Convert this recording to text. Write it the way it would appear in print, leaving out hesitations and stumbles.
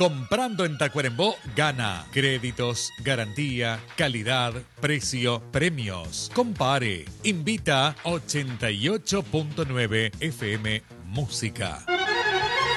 Comprando en Tacuarembó, gana. Créditos, garantía, calidad, precio, premios. Compare. Invita 88.9 FM Música.